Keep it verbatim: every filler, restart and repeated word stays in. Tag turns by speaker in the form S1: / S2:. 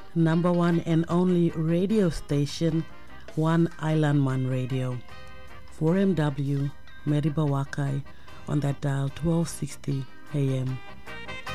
S1: number one and only radio station, One Island Man Radio, four M W, Meribah Wakai, on that dial twelve sixty A M.